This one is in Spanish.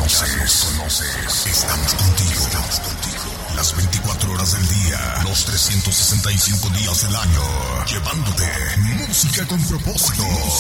conoces. Estamos contigo. Las 24 horas del día, los 365 días del año, llevándote música con propósito.